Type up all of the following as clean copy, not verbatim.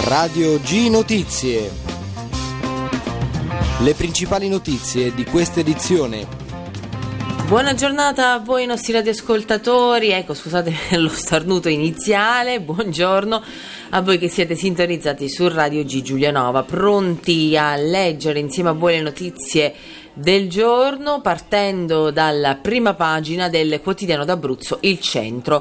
Radio G Notizie. Le principali notizie di questa edizione. Buona giornata a voi nostri radioascoltatori, scusate lo starnuto iniziale, buongiorno a voi che siete sintonizzati su Radio G Giulianova, pronti a leggere insieme a voi le notizie del giorno, partendo dalla prima pagina del quotidiano d'Abruzzo, Il Centro.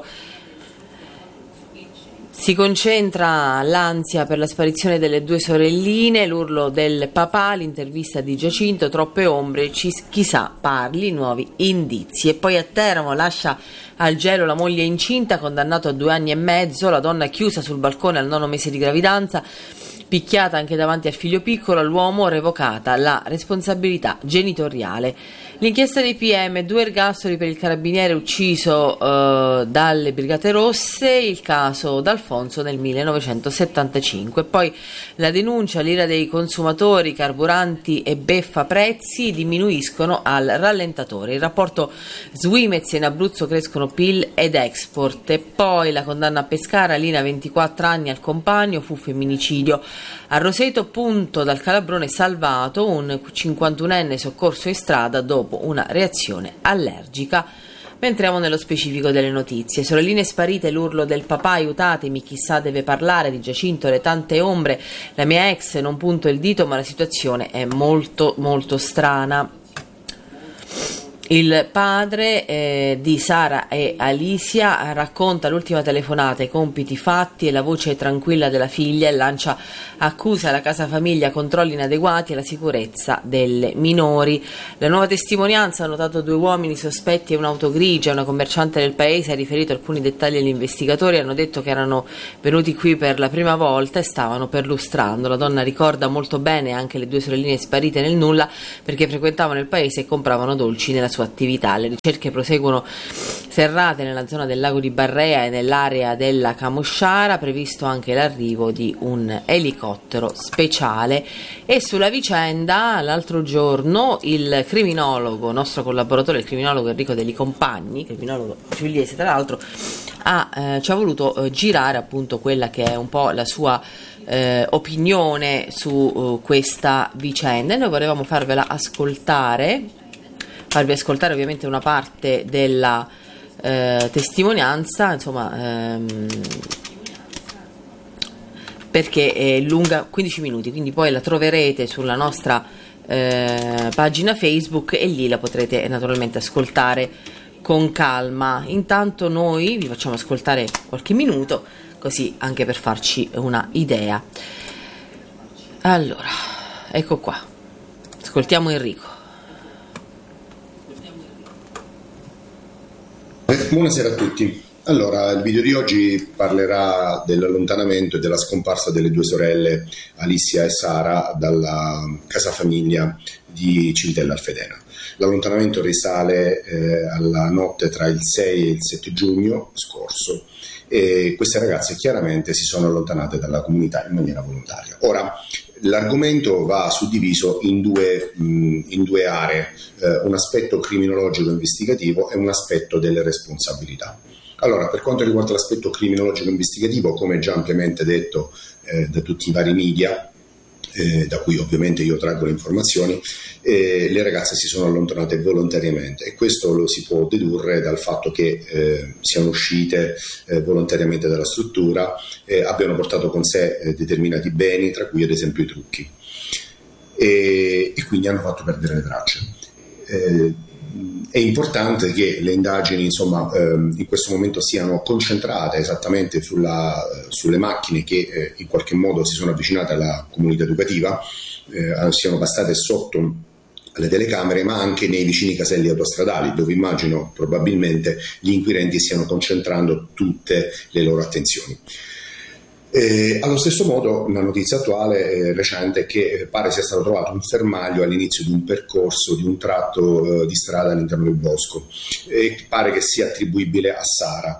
Si concentra l'ansia per la sparizione delle due sorelline, l'urlo del papà, l'intervista di Giacinto, troppe ombre, chissà parli, nuovi indizi. E poi a Teramo lascia al gelo la moglie incinta, condannato a 2 anni e mezzo, la donna chiusa sul balcone al 9° mese di gravidanza, picchiata anche davanti al figlio piccolo, all'uomo revocata la responsabilità genitoriale. L'inchiesta dei PM, 2 ergastoli per il carabiniere ucciso dalle Brigate Rosse, il caso D'Alfonso nel 1975. Poi la denuncia, l'ira dei consumatori, carburanti e beffa prezzi diminuiscono al rallentatore. Il rapporto Svimez, in Abruzzo crescono PIL ed export. E poi la condanna a Pescara, Lina 24 anni al compagno, fu femminicidio. A Roseto, punto dal calabrone salvato, un 51enne soccorso in strada dopo una reazione allergica. Ma entriamo nello specifico delle notizie. Sorelline sparite, l'urlo del papà, aiutatemi, chissà deve parlare, di Giacinto, le tante ombre, la mia ex, non punto il dito, ma la situazione è molto molto strana. Il padre di Sara e Alicia racconta l'ultima telefonata, i compiti fatti e la voce tranquilla della figlia, e lancia accusa alla casa famiglia, controlli inadeguati e la sicurezza delle minori. La nuova testimonianza ha notato 2 uomini sospetti e un'auto grigia. Una commerciante del paese ha riferito alcuni dettagli agli investigatori, hanno detto che erano venuti qui per la prima volta e stavano perlustrando. La donna ricorda molto bene anche le 2 sorelline sparite nel nulla, perché frequentavano il paese e compravano dolci nella sua attività. Le ricerche proseguono serrate nella zona del lago di Barrea e nell'area della Camosciara, previsto anche l'arrivo di un elicottero speciale. E sulla vicenda, l'altro giorno il criminologo, nostro collaboratore, il criminologo Enrico Deli Compagni, criminologo pugliese tra l'altro, ci ha voluto girare appunto quella che è un po' la sua opinione su questa vicenda, e noi volevamo farvi ascoltare ovviamente una parte della testimonianza, insomma, perché è lunga 15 minuti, quindi poi la troverete sulla nostra pagina Facebook e lì la potrete naturalmente ascoltare con calma. Intanto noi vi facciamo ascoltare qualche minuto, così anche per farci una idea. Allora, ecco qua, ascoltiamo Enrico. Buonasera a tutti. Allora, il video di oggi parlerà dell'allontanamento e della scomparsa delle 2 sorelle Alicia e Sara dalla casa famiglia di Civitella Alfedena. L'allontanamento risale alla notte tra il 6 e il 7 giugno scorso, e queste ragazze chiaramente si sono allontanate dalla comunità in maniera volontaria. Ora, l'argomento va suddiviso in due aree, un aspetto criminologico investigativo e un aspetto delle responsabilità. Allora, per quanto riguarda l'aspetto criminologico investigativo, come già ampiamente detto da tutti i vari media, da cui ovviamente io traggo le informazioni, le ragazze si sono allontanate volontariamente, e questo lo si può dedurre dal fatto che siano uscite volontariamente dalla struttura, abbiano portato con sé determinati beni, tra cui ad esempio i trucchi, e quindi hanno fatto perdere le tracce. È importante che le indagini, insomma, in questo momento siano concentrate esattamente sulle macchine che in qualche modo si sono avvicinate alla comunità educativa, siano passate sotto alle telecamere, ma anche nei vicini caselli autostradali, dove immagino probabilmente gli inquirenti stiano concentrando tutte le loro attenzioni. Allo stesso modo, una notizia attuale recente è che pare sia stato trovato un fermaglio all'inizio di un percorso, di un tratto di strada all'interno del bosco, e pare che sia attribuibile a Sara.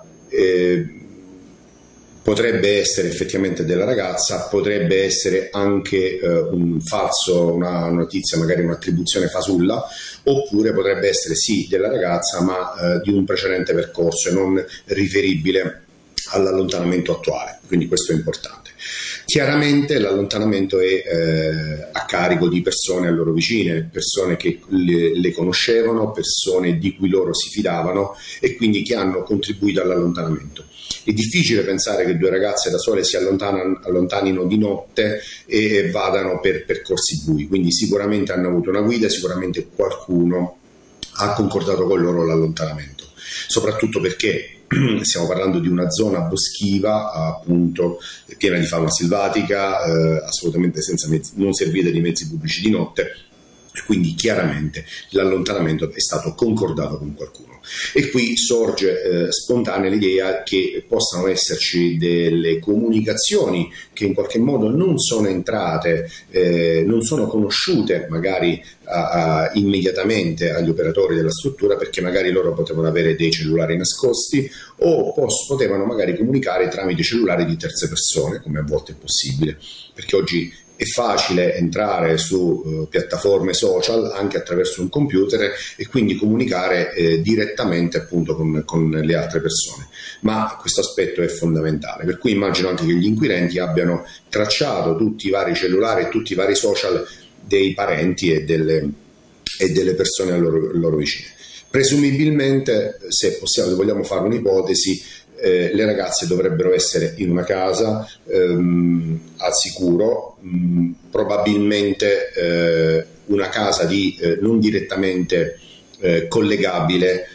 Potrebbe essere effettivamente della ragazza, potrebbe essere anche un falso, una notizia, magari un'attribuzione fasulla, oppure potrebbe essere sì della ragazza, ma di un precedente percorso e non riferibile all'allontanamento attuale, quindi questo è importante. Chiaramente l'allontanamento è a carico di persone a loro vicine, persone che le conoscevano, persone di cui loro si fidavano e quindi che hanno contribuito all'allontanamento. È difficile pensare che due ragazze da sole si allontanino di notte e vadano per percorsi bui, quindi sicuramente hanno avuto una guida, sicuramente qualcuno ha concordato con loro l'allontanamento, soprattutto perché stiamo parlando di una zona boschiva, appunto piena di fauna selvatica, assolutamente non servita di mezzi pubblici di notte, e quindi chiaramente l'allontanamento è stato concordato con qualcuno. E qui sorge spontanea l'idea che possano esserci delle comunicazioni che in qualche modo non sono entrate, non sono conosciute magari immediatamente agli operatori della struttura, perché magari loro potevano avere dei cellulari nascosti o potevano magari comunicare tramite cellulari di terze persone, come a volte è possibile, perché oggi è facile entrare su piattaforme social anche attraverso un computer e quindi comunicare direttamente appunto con le altre persone, ma questo aspetto è fondamentale, per cui immagino anche che gli inquirenti abbiano tracciato tutti i vari cellulari e tutti i vari social dei parenti e delle persone a loro vicine. Presumibilmente, se vogliamo fare un'ipotesi, le ragazze dovrebbero essere in una casa al sicuro, probabilmente una casa non direttamente collegabile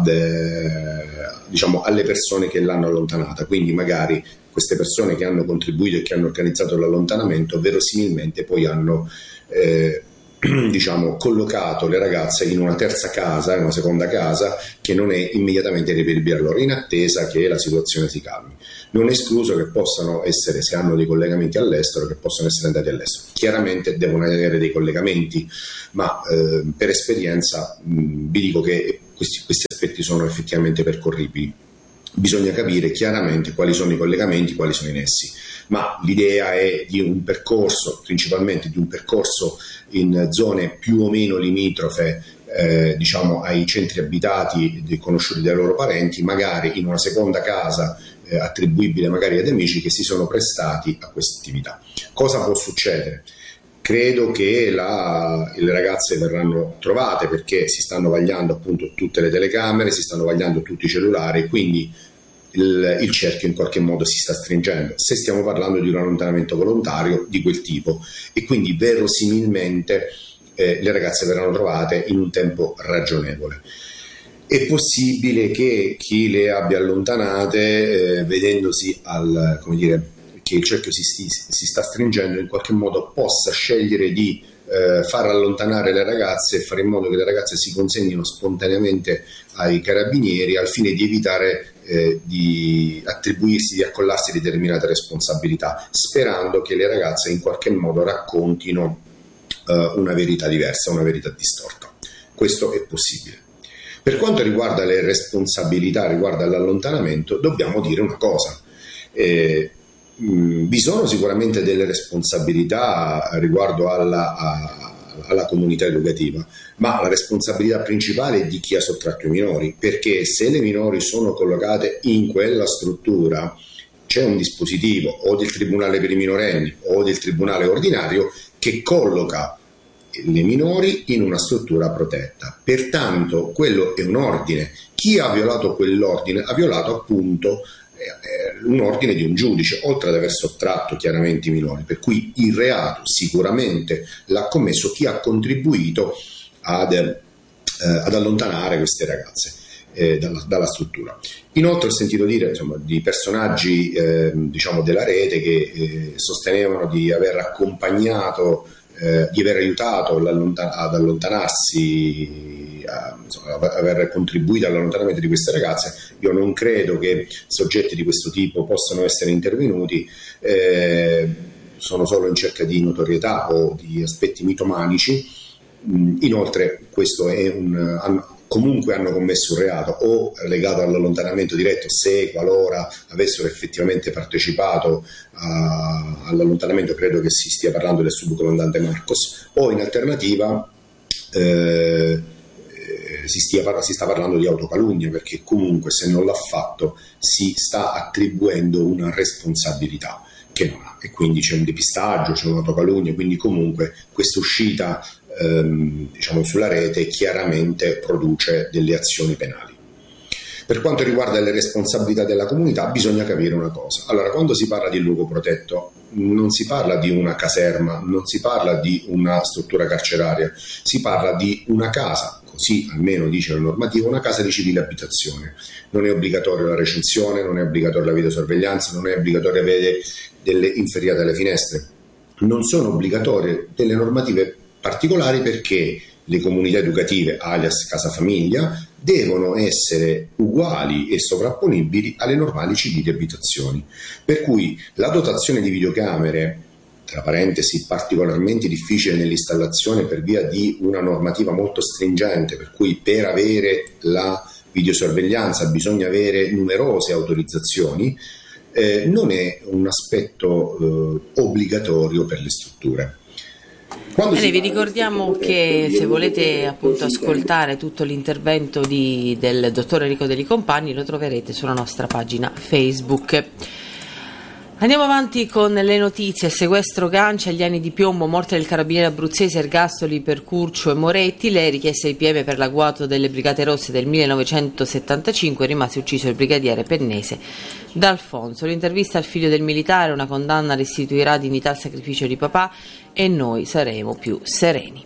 alle persone che l'hanno allontanata, quindi magari queste persone che hanno contribuito e che hanno organizzato l'allontanamento verosimilmente poi hanno collocato le ragazze in una terza casa, in una seconda casa che non è immediatamente reperibile a loro, in attesa che la situazione si calmi. Non è escluso che possano essere, se hanno dei collegamenti all'estero, che possano essere andati all'estero. Chiaramente devono avere dei collegamenti, ma per esperienza vi dico che questi aspetti sono effettivamente percorribili. Bisogna capire chiaramente quali sono i collegamenti, quali sono i nessi, ma l'idea è di un percorso, principalmente di un percorso in zone più o meno limitrofe ai centri abitati conosciuti dai loro parenti, magari in una seconda casa attribuibile magari ad amici che si sono prestati a questa attività. Cosa può succedere? Credo che le ragazze verranno trovate, perché si stanno vagliando appunto tutte le telecamere, si stanno vagliando tutti i cellulari, quindi il cerchio in qualche modo si sta stringendo, se stiamo parlando di un allontanamento volontario di quel tipo, e quindi verosimilmente le ragazze verranno trovate in un tempo ragionevole. È possibile che chi le abbia allontanate, vedendosi che il cerchio si sta stringendo, in qualche modo possa scegliere di far allontanare le ragazze e fare in modo che le ragazze si consegnino spontaneamente ai carabinieri, al fine di evitare di attribuirsi, di accollarsi determinate responsabilità, sperando che le ragazze in qualche modo raccontino una verità diversa, una verità distorta. Questo è possibile. Per quanto riguarda le responsabilità riguardo all'allontanamento, dobbiamo dire una cosa: vi sono sicuramente delle responsabilità riguardo alla comunità educativa, ma la responsabilità principale è di chi ha sottratto i minori, perché se le minori sono collocate in quella struttura c'è un dispositivo o del Tribunale per i minorenni o del Tribunale ordinario che colloca le minori in una struttura protetta. Pertanto quello è un ordine. Chi ha violato quell'ordine ha violato appunto un ordine di un giudice, oltre ad aver sottratto chiaramente i minori, per cui il reato sicuramente l'ha commesso chi ha contribuito ad allontanare queste ragazze dalla struttura. Inoltre ho sentito dire di personaggi della rete che sostenevano di aver accompagnato, di aver aiutato ad allontanarsi, aver contribuito all'allontanamento di queste ragazze. Io non credo che soggetti di questo tipo possano essere intervenuti, sono solo in cerca di notorietà o di aspetti mitomanici. Inoltre questo è comunque hanno commesso un reato o legato all'allontanamento diretto, se qualora avessero effettivamente partecipato all'allontanamento. Credo che si stia parlando del subcomandante Marcos, o in alternativa si sta parlando di autocalunnia, perché comunque se non l'ha fatto si sta attribuendo una responsabilità. che non ha, e quindi c'è un depistaggio, c'è un'autocalunnia, quindi comunque questa uscita sulla rete chiaramente produce delle azioni penali. Per quanto riguarda le responsabilità della comunità, bisogna capire una cosa. Allora, quando si parla di luogo protetto, non si parla di una caserma, non si parla di una struttura carceraria, si parla di una casa, così almeno dice la normativa, una casa di civile abitazione. Non è obbligatorio la recinzione, non è obbligatoria la videosorveglianza, non è obbligatorio avere delle inferriate alle finestre. Non sono obbligatorie delle normative particolari perché le comunità educative, alias casa famiglia, devono essere uguali e sovrapponibili alle normali civili abitazioni. Per cui la dotazione di videocamere, tra parentesi particolarmente difficile nell'installazione per via di una normativa molto stringente, per cui per avere la videosorveglianza bisogna avere numerose autorizzazioni, non è un aspetto obbligatorio per le strutture. Bene, vi ricordiamo che se volete appunto ascoltare tutto l'intervento del dottor Enrico Deli Compagni lo troverete sulla nostra pagina Facebook. Andiamo avanti con le notizie. Sequestro Gancia, agli anni di piombo, morte del carabiniere abruzzese, ergastoli per Curcio e Moretti, le richieste di PM per l'agguato delle Brigate Rosse del 1975, rimase ucciso il brigadiere pennese D'Alfonso. L'intervista al figlio del militare, una condanna restituirà dignità al sacrificio di papà e noi saremo più sereni.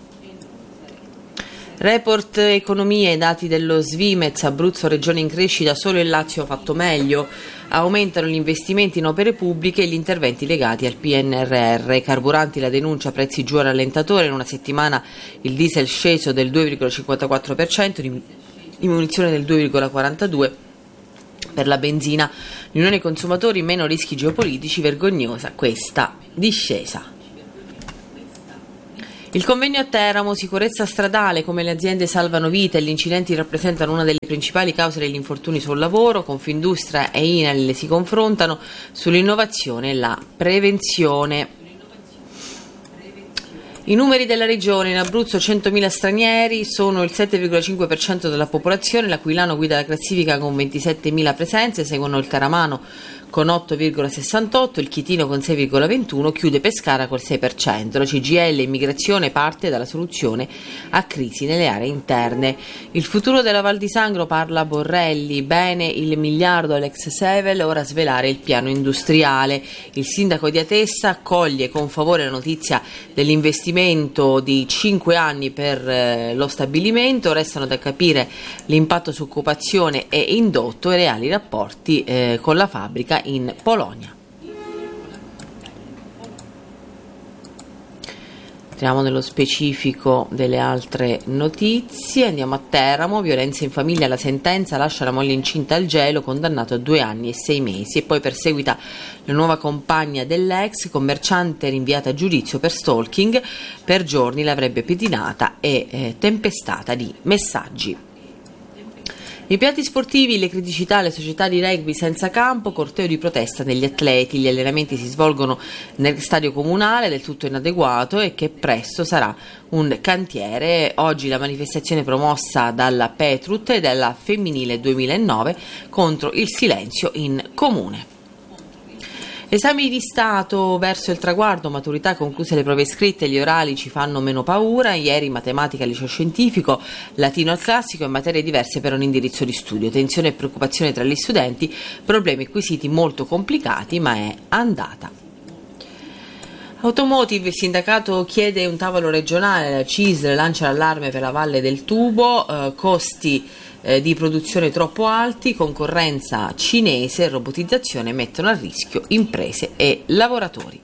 Report economia, i dati dello Svimez, Abruzzo regione in crescita, solo il Lazio ha fatto meglio, aumentano gli investimenti in opere pubbliche e gli interventi legati al PNRR, carburanti, la denuncia, prezzi giù al rallentatore, in una settimana il diesel sceso del 2,54%, diminuzione del 2,42%, per la benzina, l'Unione Consumatori, meno rischi geopolitici, vergognosa questa discesa. Il convegno a Teramo, sicurezza stradale, come le aziende salvano vite e gli incidenti rappresentano una delle principali cause degli infortuni sul lavoro. Confindustria e INAIL si confrontano sull'innovazione e la prevenzione. I numeri della regione: in Abruzzo 100.000 stranieri, sono il 7,5% della popolazione, l'Aquilano guida la classifica con 27.000 presenze, seguono il Caramano con 8,68, il Chitino con 6,21, chiude Pescara col 6%. La CGIL immigrazione parte dalla soluzione a crisi nelle aree interne. Il futuro della Val di Sangro, parla Borrelli, bene il miliardo all'ex Sevel, ora svelare il piano industriale. Il sindaco di Atessa accoglie con favore la notizia dell'investimento di 5 anni per lo stabilimento, restano da capire l'impatto su occupazione e indotto e reali rapporti con la fabbrica in Polonia. Entriamo nello specifico delle altre notizie. Andiamo a Teramo, violenza in famiglia, la sentenza lascia la moglie incinta al gelo, condannato a 2 anni e 6 mesi, e poi perseguita la nuova compagna dell'ex, commerciante rinviata a giudizio per stalking, per giorni l'avrebbe pedinata e tempestata di messaggi. I piatti sportivi, le criticità, le società di rugby senza campo, corteo di protesta degli atleti, gli allenamenti si svolgono nel stadio comunale, del tutto inadeguato e che presto sarà un cantiere. Oggi la manifestazione promossa dalla Petrut e dalla Femminile 2009 contro il silenzio in comune. Esami di Stato verso il traguardo, maturità concluse le prove scritte, gli orali ci fanno meno paura, ieri matematica al liceo scientifico, latino al classico e materie diverse per un indirizzo di studio, tensione e preoccupazione tra gli studenti, problemi acquisiti molto complicati ma è andata. Automotive, il sindacato chiede un tavolo regionale, la CISL lancia l'allarme per la Valle del Tubo, costi di produzione troppo alti, concorrenza cinese e robotizzazione mettono a rischio imprese e lavoratori.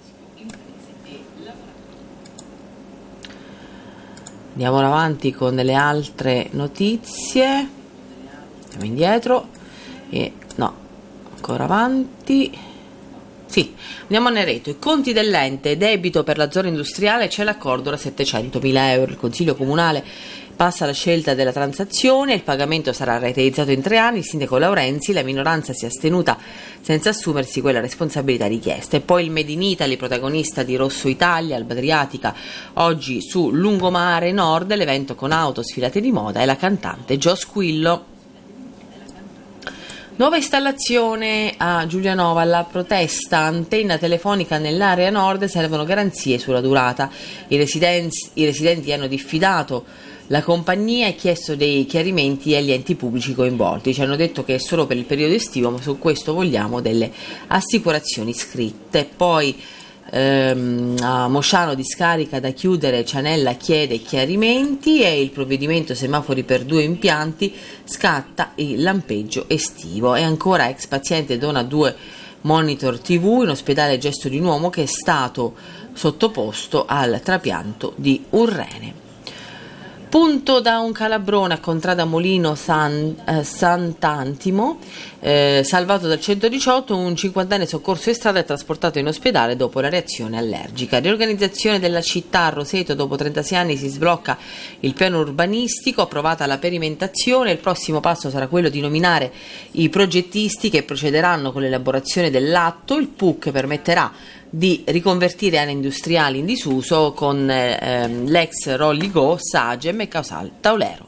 Andiamo avanti con le altre notizie. Andiamo indietro. Ancora avanti. Sì, andiamo a Nereto. I conti dell'ente, debito per la zona industriale, c'è l'accordo da 700.000 euro. Il Consiglio Comunale passa alla scelta della transazione, il pagamento sarà rateizzato in 3 anni, il sindaco Laurenzi, la minoranza si è astenuta senza assumersi quella responsabilità richiesta. E poi il Made in Italy, protagonista di Rosso Italia, Alba Adriatica, oggi su Lungomare Nord, l'evento con auto, sfilate di moda e la cantante Jo Squillo. Nuova installazione a Giulianova, alla protesta antenna telefonica nell'area nord, servono garanzie sulla durata. I residenti hanno diffidato la compagnia e chiesto dei chiarimenti agli enti pubblici coinvolti. Ci hanno detto che è solo per il periodo estivo, ma su questo vogliamo delle assicurazioni scritte. Poi a Mosciano discarica da chiudere, Cianella chiede chiarimenti e il provvedimento semafori per 2 impianti, scatta il lampeggio estivo. E ancora ex paziente dona 2 monitor TV in ospedale Gesto di un uomo che è stato sottoposto al trapianto di un rene. Punto da un calabrone a Contrada Molino Sant'Antimo, salvato dal 118, un 50enne soccorso in strada e trasportato in ospedale dopo la reazione allergica. Riorganizzazione della città a Roseto, dopo 36 anni si sblocca il piano urbanistico, approvata la perimentazione, il prossimo passo sarà quello di nominare i progettisti che procederanno con l'elaborazione dell'atto. Il PUC permetterà di riconvertire aree industriali in disuso con l'ex Rolligo, Sagem e Causal Taulero.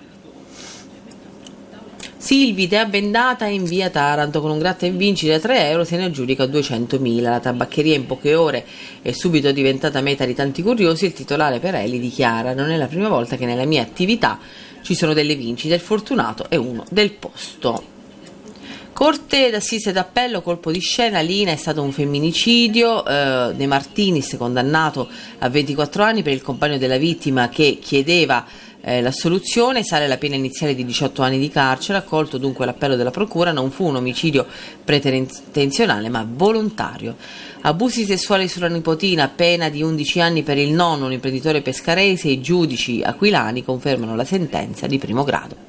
Silvide a Bendata in via Taranto con un gratta e vinci da 3 euro se ne aggiudica 200.000. La tabaccheria in poche ore è subito diventata meta di tanti curiosi. Il titolare Perelli dichiara: non è la prima volta che nella mia attività ci sono delle vincite, il fortunato è uno del posto. Corte d'assise d'appello, colpo di scena, Lina è stato un femminicidio, De Martinis condannato a 24 anni per il compagno della vittima che chiedeva l'assoluzione, sale la pena iniziale di 18 anni di carcere, accolto dunque l'appello della procura, non fu un omicidio pretenzionale ma volontario. Abusi sessuali sulla nipotina, pena di 11 anni per il nonno, un imprenditore pescarese, i giudici aquilani confermano la sentenza di primo grado.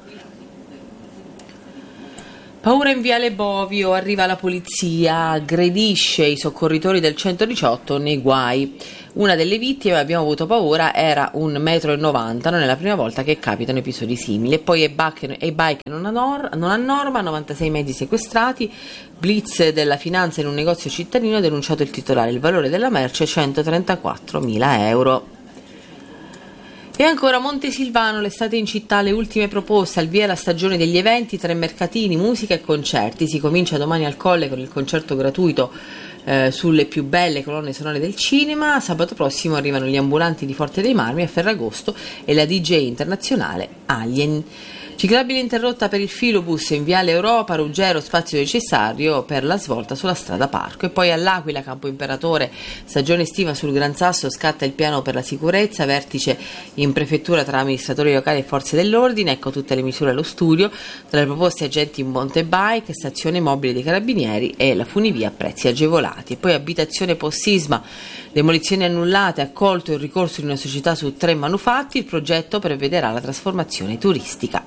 Paura in viale Bovio, arriva la polizia, aggredisce i soccorritori del 118 nei guai. Una delle vittime, abbiamo avuto paura, era 1,90 m, non è la prima volta che capitano episodi simili. E poi e-bike non a norma, 96 mezzi sequestrati, blitz della finanza in un negozio cittadino, ha denunciato il titolare, il valore della merce 134.000 euro. E ancora Montesilvano, l'estate in città, le ultime proposte, al via la stagione degli eventi, 3 mercatini, musica e concerti. Si comincia domani al Colle con il concerto gratuito sulle più belle colonne sonore del cinema. Sabato prossimo arrivano gli ambulanti di Forte dei Marmi a Ferragosto e la DJ internazionale Alien. Ciclabile interrotta per il filobus in viale Europa, Ruggero, spazio necessario per la svolta sulla strada Parco. E poi all'Aquila, Campo Imperatore, stagione estiva sul Gran Sasso, scatta il piano per la sicurezza, vertice in prefettura tra amministratori locali e forze dell'ordine, ecco tutte le misure allo studio, tra le proposte agenti in mountain bike, stazione mobile dei carabinieri e la funivia a prezzi agevolati. E poi abitazione post-sisma, demolizioni annullate, accolto il ricorso di una società su 3 manufatti, il progetto prevederà la trasformazione turistica.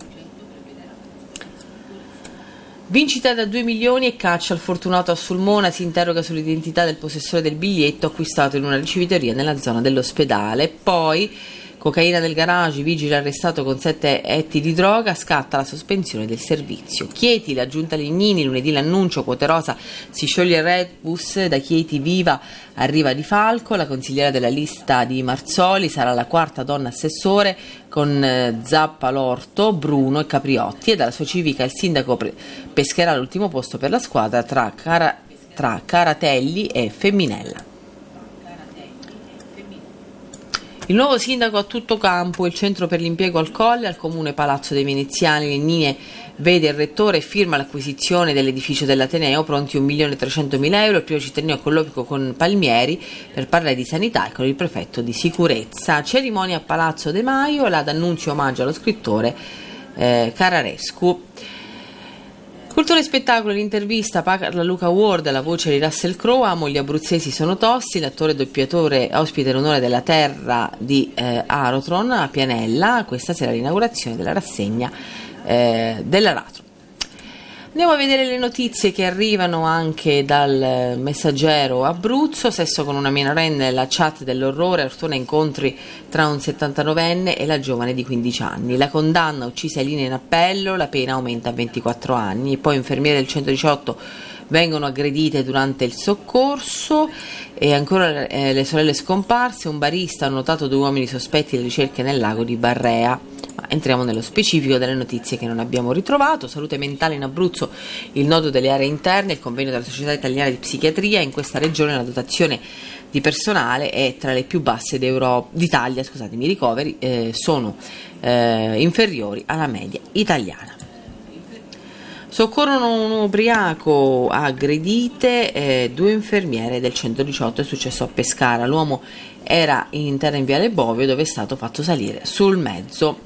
Vincita da 2 milioni e caccia al fortunato a Sulmona, si interroga sull'identità del possessore del biglietto acquistato in una ricevitoria nella zona dell'ospedale. Poi cocaina nel garage, vigile arrestato con 7 etti di droga, scatta la sospensione del servizio. Chieti, la giunta Legnini, lunedì l'annuncio, Quote Rosa, si scioglie il rebus, da Chieti Viva arriva Di Falco, la consigliera della lista di Marzoli sarà la 4ª donna assessore con Zappalorto, Bruno e Capriotti, e dalla sua civica il sindaco pescherà l'ultimo posto per la squadra tra Caratelli e Femminella. Il nuovo sindaco a tutto campo, il centro per l'impiego al Colle, al comune Palazzo dei Veneziani, Legnini vede il rettore e firma l'acquisizione dell'edificio dell'Ateneo, pronti 1.300.000 euro, il primo cittadino a colloquio con Palmieri per parlare di sanità e con il prefetto di sicurezza. Cerimonia a Palazzo De Maio, la d'annunzio omaggio allo scrittore Cararescu. Cultura e spettacolo, l'intervista, parla Luca Ward, la voce di Russell Crowe, amo gli abruzzesi sono tosti, l'attore doppiatore ospite l'onore della terra di Arotron a Pianella, questa sera l'inaugurazione della rassegna dell'Aratro. Andiamo a vedere le notizie che arrivano anche dal Messaggero Abruzzo. Sesso con una minorenne, la chat dell'orrore, Ortona incontri tra un 79enne e la giovane di 15 anni. La condanna, uccisa Elina in appello, la pena aumenta a 24 anni. E poi infermiere del 118 vengono aggredite durante il soccorso. E ancora le sorelle scomparse, un barista ha notato 2 uomini sospetti di ricerche nel lago di Barrea. Ma entriamo nello specifico delle notizie che non abbiamo ritrovato. Salute mentale in Abruzzo, il nodo delle aree interne, il convegno della Società Italiana di Psichiatria. In questa regione la dotazione di personale è tra le più basse d'Italia, i ricoveri sono inferiori alla media italiana. Soccorrono un ubriaco, aggredite 2 infermiere del 118, è successo a Pescara. L'uomo era in terra in Viale Bovio, dove è stato fatto salire sul mezzo.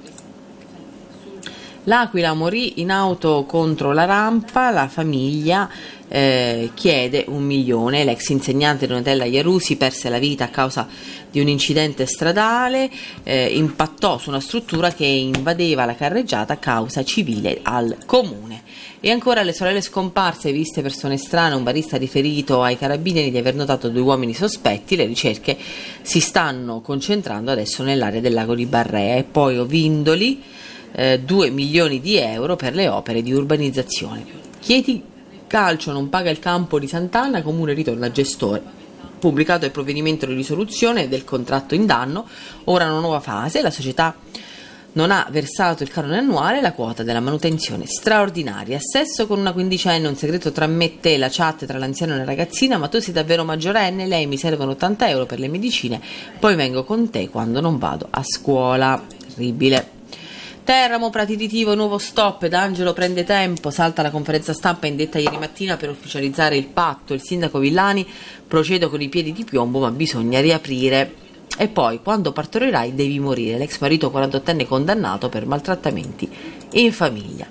L'Aquila morì in auto contro la rampa, la famiglia chiede 1 milione. L'ex insegnante Donatella Iarusi perse la vita a causa di un incidente stradale, impattò su una struttura che invadeva la carreggiata, causa civile al comune. E ancora le sorelle scomparse, viste persone strane, un barista riferito ai carabinieri di aver notato 2 uomini sospetti. Le ricerche si stanno concentrando adesso nell'area del lago di Barrea. E poi Ovindoli, 2 milioni di euro per le opere di urbanizzazione. Chieti Calcio non paga il campo di Sant'Anna, comune ritorna gestore. Pubblicato il provvedimento di risoluzione del contratto in danno, ora una nuova fase. La società non ha versato il canone annuale, la quota della manutenzione straordinaria. Sesso con una quindicenne, un segreto tra me e te, la chat tra l'anziano e la ragazzina. Ma tu sei davvero maggiorenne? Lei: mi servono 80 euro per le medicine, poi vengo con te quando non vado a scuola. Terribile. Teramo, Prati di Tivo, nuovo stop. D'Angelo prende tempo, salta la conferenza stampa indetta ieri mattina per ufficializzare il patto. Il sindaco Villani: procedo con i piedi di piombo, ma bisogna riaprire. E poi: quando partorirai devi morire. L'ex marito 48enne condannato per maltrattamenti in famiglia.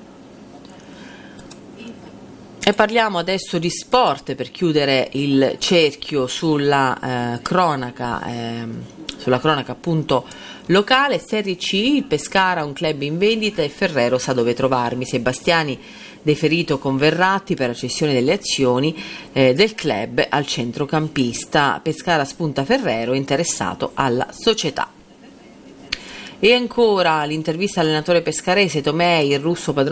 E parliamo adesso di sport per chiudere il cerchio sulla cronaca appunto locale. Serie C, il Pescara, un club in vendita, e Ferrero sa dove trovarmi. Sebastiani deferito con Verratti per la cessione delle azioni del club al centrocampista. Pescara spunta Ferrero, interessato alla società. E ancora l'intervista all'allenatore pescarese Tomei, il russo padrone